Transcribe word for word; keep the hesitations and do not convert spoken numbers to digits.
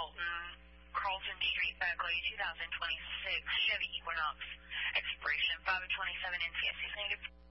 Colton, Carlton Street, Beckley, two thousand twenty-six Chevy Equinox, expiration five of twenty-seven, N C S is negative.